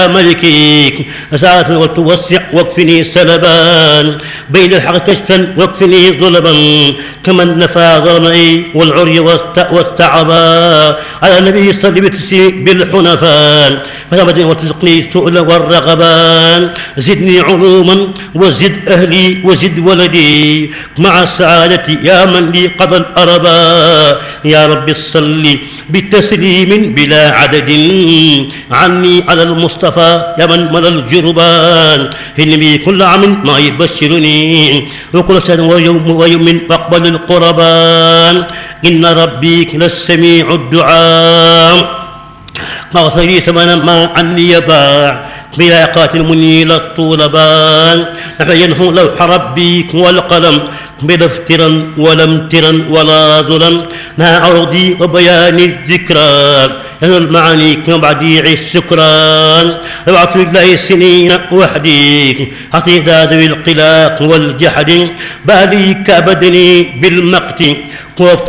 ملكيك ساعة وتوسع واكفني سلبان بين الحق كشفا واكفني ظلما كمن نفى ظلمي والعري والتعبا على النبي صلى بالحنفان فثبت وتزقني السؤل والرغبان زدني علوما وزد أهلي وزد ولدي مع السعادة يا من لي قضى الأربا يا رب صل بتسليم بلا عدد عني على المصطفى يا من ملا الجربان إني كل عام ما يبشرني وكل سنة ويوم أقبل القربان إن ربي للسميع الدعاء مغفري ثمنا ما عني يباع بلا قاتل منيل الطولبان ينهو لوح ربي والقلم بلا افترا ولا امترا ولا ظلم مع عرضي وبيان الذكرى ينهو المعاني كبديع السكران ربعت الله السنين وحدي حطيت ذوي القلاق والجحد بالي كبدني بالمقت وقت